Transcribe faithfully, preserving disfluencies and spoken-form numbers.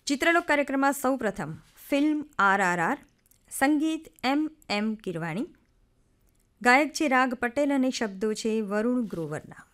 ચિત્રલોક કાર્યક્રમમાં સૌ પ્રથમ ફિલ્મ આર આર આર, સંગીત એમ એમ કિરવાણી, ગાયક છે રાગ પટેલ અને શબ્દો છે વરુણ ગ્રોવરના.